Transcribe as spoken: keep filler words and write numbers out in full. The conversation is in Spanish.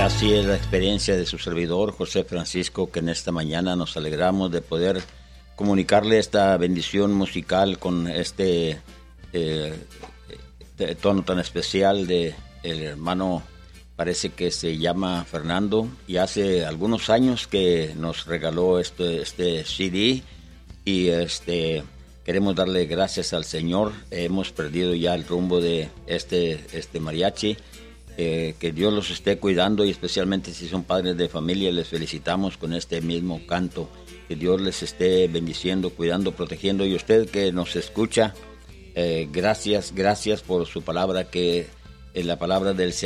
Así es la experiencia de su servidor, José Francisco, que en esta mañana nos alegramos de poder comunicarle esta bendición musical con este eh, tono tan especial de el hermano, parece que se llama Fernando, y hace algunos años que nos regaló este, este C D, y este queremos darle gracias al Señor. Hemos perdido ya el rumbo de este, este mariachi. Eh, que Dios los esté cuidando, y especialmente si son padres de familia, les felicitamos con este mismo canto. Que Dios les esté bendiciendo, cuidando, protegiendo. Y usted que nos escucha, eh, gracias, gracias por su palabra, que es la palabra del Señor.